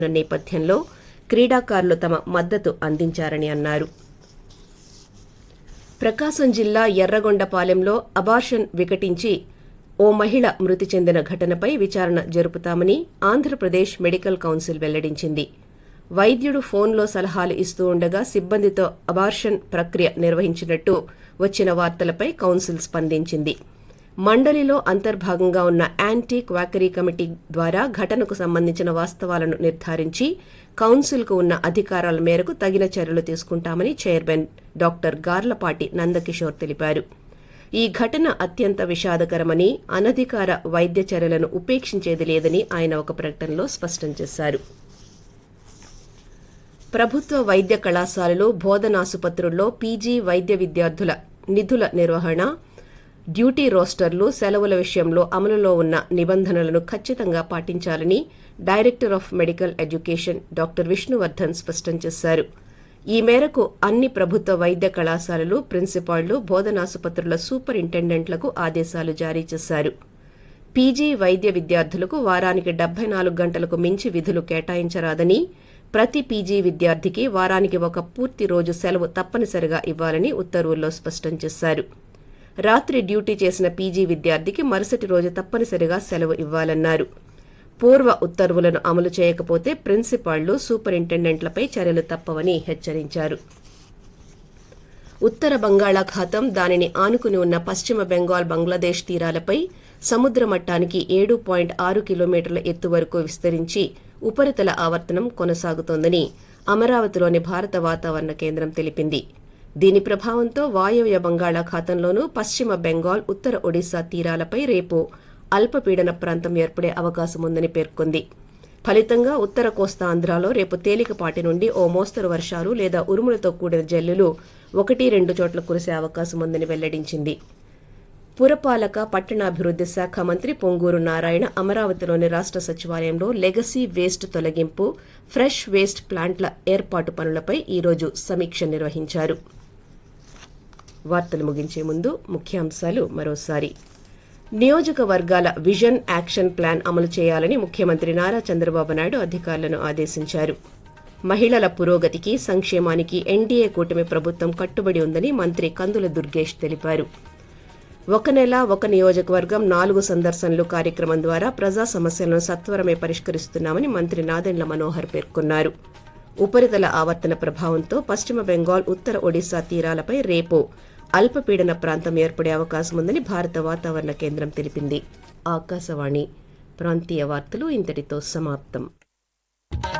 నేపథ్యంలో క్రీడాకారులు తమ మద్దతు అందించారని అన్నారు. ప్రకాశం జిల్లా ఎర్రగొండపాలెంలో అబార్షన్ వికటించి ఓ మహిళ మృతి చెందిన ఘటనపై విచారణ జరుపుతామని ఆంధ్రప్రదేశ్ మెడికల్ కౌన్సిల్ వెల్లడించింది. వైద్యుడు ఫోన్లో సలహాలు ఇస్తూ ఉండగా సిబ్బందితో అబార్షన్ ప్రక్రియ నిర్వహించినట్టు వచ్చిన వార్తలపై కౌన్సిల్ స్పందించింది. మండలిలో అంతర్భాగంగా ఉన్న యాంటీ క్వాకరీ కమిటీ ద్వారా ఘటనకు సంబంధించిన వాస్తవాలను నిర్ధారించి కౌన్సిల్కు ఉన్న అధికారాల మేరకు తగిన చర్యలు తీసుకుంటామని చైర్మన్ డాక్టర్ గార్లపాటి నందకిషోర్ తెలిపారు. ఈ ఘటన అత్యంత విషాదకరమని, అనధికార వైద్య చర్యలను ఉపేక్షించేది లేదని ఆయన ఒక ప్రకటనలో స్పష్టం చేశారు. ప్రభుత్వ వైద్య కళాశాలలు, బోధనాసుపత్రుల్లో పీజీ వైద్య విద్యార్థుల నిధుల నిర్వహణ, డ్యూటీ రోస్టర్లు, సెలవుల విషయంలో అమలులో ఉన్న నిబంధనలను ఖచ్చితంగా పాటించాలని director of medical education doctor Vishnuvardhan స్పష్టం చేశారు. ఈ మేరకు అన్ని ప్రభుత్వ వైద్య కళాశాలలు, ప్రిన్సిపాళ్లు, బోధనాసుపత్రుల సూపరింటెండెంట్లకు ఆదేశాలు జారీ చేశారు. పీజీ వైద్య విద్యార్థులకు వారానికి 74 గంటలకు మించి విధులు కేటాయించరాదని, ప్రతి పీజీ విద్యార్థికి వారానికి ఒక పూర్తి రోజు సెలవు తప్పనిసరిగా ఇవ్వాలని ఉత్తర్వుల్లో స్పష్టం చేశారు. రాత్రి డ్యూటీ చేసిన పీజీ విద్యార్థికి మరుసటి రోజు తప్పనిసరిగా సెలవు ఇవ్వాలన్నారు. పూర్వ ఉత్తర్వులను అమలు చేయకపోతే ప్రిన్సిపాళ్లు, సూపరింటెండెంట్లపై చర్యలు తప్పవని హెచ్చరించారు. ఉత్తర బంగాళాఖాతం, దానిని ఆనుకుని ఉన్న పశ్చిమ బెంగాల్, బంగ్లాదేశ్ తీరాలపై సముద్ర మట్టానికి 7.6 కిలోమీటర్ల ఎత్తు వరకు విస్తరించి ఉపరితల ఆవర్తనం కొనసాగుతోందని అమరావతిలోని భారత వాతావరణ కేంద్రం తెలిపింది. దీని ప్రభావంతో వాయవ్య బంగాళాఖాతంలోనూ, పశ్చిమ బెంగాల్, ఉత్తర ఒడిశా తీరాలపై రేపు అల్పపీడన ప్రాంతం ఏర్పడే అవకాశం ఉందని పేర్కొంది. ఫలితంగా ఉత్తర కోస్తాంధ్రాలో రేపు తేలికపాటి నుండి ఓ మోస్తరు వర్షాలు లేదా ఉరుములతో కూడిన జల్లులు 1-2 చోట్ల కురిసే అవకాశం ఉందని వెల్లడించింది. పురపాలక, పట్టణాభివృద్ధి శాఖ మంత్రి పొంగూరు నారాయణ అమరావతిలోని రాష్ట్ర సచివాలయంలో లెగసీ వేస్ట్ తొలగింపు, ఫ్రెష్ వేస్ట్ ప్లాంట్ల ఏర్పాటు పనులపై ఈరోజు సమీక్ష నిర్వహించారు. వార్తలు ముగించే ముందు ముఖ్యాంశాలు మరోసారి. నియోజకవర్గాల విజన్ యాక్షన్ ప్లాన్ అమలు చేయాలని ముఖ్యమంత్రి నారా చంద్రబాబు నాయుడు అధికారులను ఆదేశించారు. మహిళల పురోగతికి, సంక్షేమానికి ఎన్డీఏ కూటమి ప్రభుత్వం కట్టుబడి ఉందని మంత్రి కందుల దుర్గేష్ తెలిపారు. ఒక నెల ఒక నియోజకవర్గం 4 సందర్శనలు కార్యక్రమం ద్వారా ప్రజా సమస్యలను సత్వరమే పరిష్కరిస్తున్నామని మంత్రి నాదెండ్ల మనోహర్ పేర్కొన్నారు. ఉపరితల ఆవర్తన ప్రభావంతో పశ్చిమ బెంగాల్, ఉత్తర ఒడిశా తీరాలపై రేపు అల్పపీడన ప్రాంతం ఏర్పడే అవకాశం ఉందని భారత వాతావరణ కేంద్రం తెలిపింది. ఆకాశవాణి ప్రాంతీయ వార్తలు ఇంతటితో సమాప్తం.